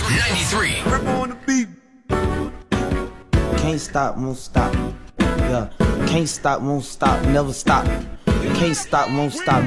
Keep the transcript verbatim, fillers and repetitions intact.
ninety-three. Rip on the beat. Can't stop, won't stop. Yeah. Can't stop, won't stop, never stop. Can't stop, won't stop,